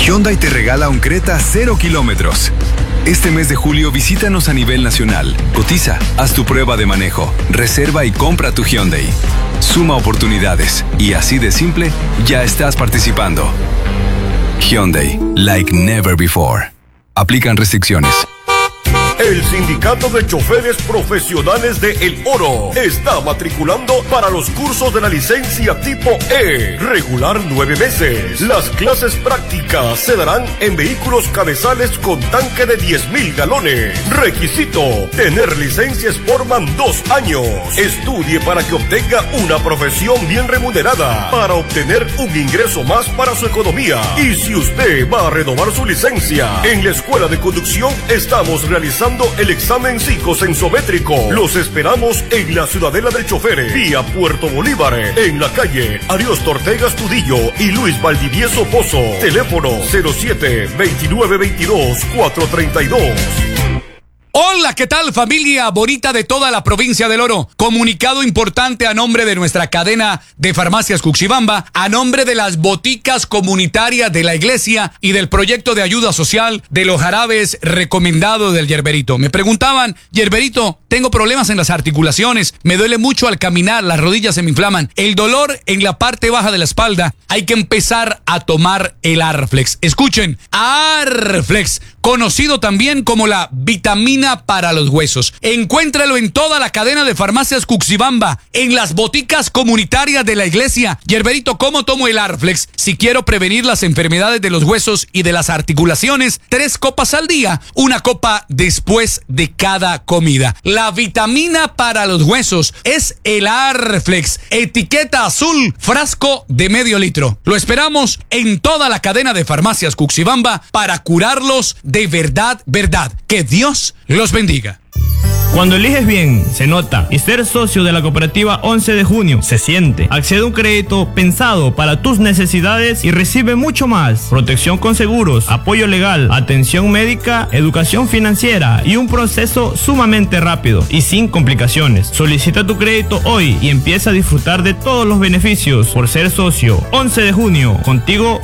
Hyundai te regala un Creta 0 kilómetros. Este mes de julio visítanos a nivel nacional. Cotiza, haz tu prueba de manejo, reserva y compra tu Hyundai. Suma oportunidades y así de simple, ya estás participando. Hyundai, like never before. Aplican restricciones. El Sindicato de Choferes Profesionales de El Oro está matriculando para los cursos de la licencia tipo E, regular 9 meses. Las clases prácticas se darán en vehículos cabezales con tanque de 10,000 galones. Requisito: tener licencia Sportman 2 años. Estudie para que obtenga una profesión bien remunerada, para obtener un ingreso más para su economía. Y si usted va a renovar su licencia, en la Escuela de Conducción estamos realizando el examen psicosensométrico. Los esperamos en la Ciudadela del Chofer, vía Puerto Bolívar, en la calle Ariosto Ortega Astudillo y Luis Valdivieso Pozo. Teléfono 07-2922-432. Hola, ¿qué tal, familia bonita de toda la provincia del Oro? Comunicado importante a nombre de nuestra cadena de farmacias Cuxibamba, a nombre de las boticas comunitarias de la iglesia y del proyecto de ayuda social de los jarabes recomendados del Yerberito. Me preguntaban: Yerberito, tengo problemas en las articulaciones, me duele mucho al caminar, las rodillas se me inflaman, el dolor en la parte baja de la espalda. Hay que empezar a tomar el Arflex. Escuchen, Arflex, conocido también como la vitamina para los huesos. Encuéntralo en toda la cadena de farmacias Cuxibamba, en las boticas comunitarias de la iglesia. Yerberito, ¿cómo tomo el Arflex? Si quiero prevenir las enfermedades de los huesos y de las articulaciones, 3 copas al día, 1 copa después de cada comida. La vitamina para los huesos es el Arflex, etiqueta azul, frasco de medio litro. Lo esperamos en toda la cadena de farmacias Cuxibamba para curarlos de verdad, verdad. Que Dios los bendiga. Cuando eliges bien, se nota. Y ser socio de la cooperativa 11 de junio se siente. Accede a un crédito pensado para tus necesidades y recibe mucho más. Protección con seguros, apoyo legal, atención médica, educación financiera y un proceso sumamente rápido y sin complicaciones. Solicita tu crédito hoy y empieza a disfrutar de todos los beneficios por ser socio. 11 de junio, contigo